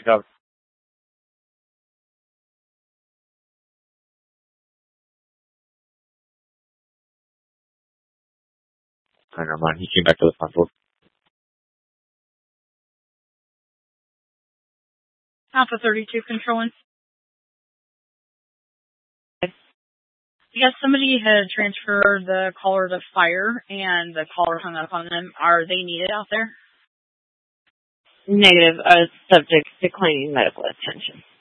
up. Never mind. He came back to the front door. Alpha 32 controlling. Yes, somebody had transferred the caller to fire, and the caller hung up on them. Are they needed out there? Negative. Subject declining medical attention.